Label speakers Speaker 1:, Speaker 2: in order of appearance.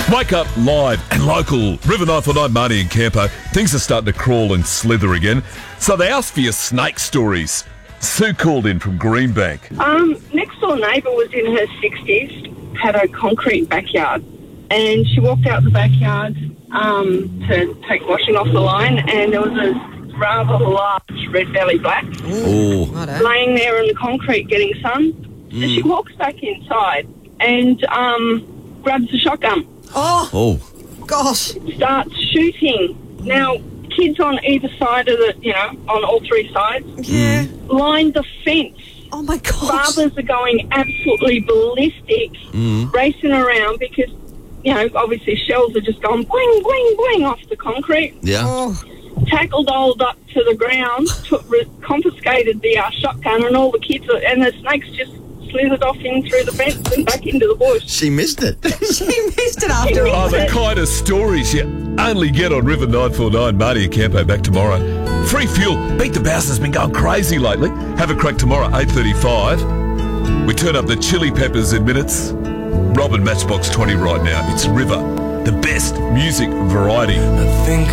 Speaker 1: Wake up live and local. River 949, Marnie and Campo. Things are starting to crawl and slither again. So they asked for your snake stories. Sue called in from Greenbank.
Speaker 2: Next door neighbour was in her 60s, had a concrete backyard, and she walked out the backyard to take washing off the line, and there was a rather large red belly black laying there in the concrete getting sun. So she walks back inside and grabs a shotgun.
Speaker 3: Oh, gosh.
Speaker 2: Starts shooting. Now, kids on either side of the, on all three sides.
Speaker 3: Yeah.
Speaker 2: Line the fence.
Speaker 3: Oh, my gosh.
Speaker 2: Fathers are going absolutely ballistic, racing around because, obviously shells are just going bling, bling, bling off the concrete.
Speaker 4: Yeah.
Speaker 3: Oh.
Speaker 2: Tackled old up to the ground, confiscated the shotgun, and all the kids, and the snakes just slithered off in through the fence and back into the bush.
Speaker 4: She missed it.
Speaker 3: She missed it after all.
Speaker 1: Oh, the kind of stories you only get on River 949. Marty and Campo back tomorrow. Free fuel. Beat the Bouse has been going crazy lately. Have a crack tomorrow, 8:35. We turn up the chili peppers in minutes. Rob and Matchbox 20 right now. It's River, the best music variety.
Speaker 5: I think